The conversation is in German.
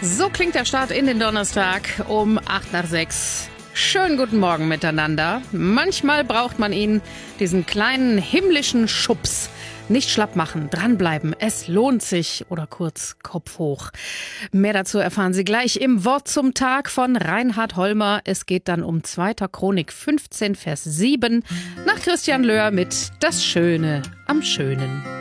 So klingt der Start in den Donnerstag um 8 nach 6. Schönen guten Morgen miteinander. Manchmal braucht man ihn, diesen kleinen himmlischen Schubs. Nicht schlapp machen, dranbleiben, es lohnt sich oder kurz Kopf hoch. Mehr dazu erfahren Sie gleich im Wort zum Tag von Reinhard Holmer. Es geht dann um 2. Chronik 15, Vers 7 nach Christian Löhr mit Das Schöne am Schönen.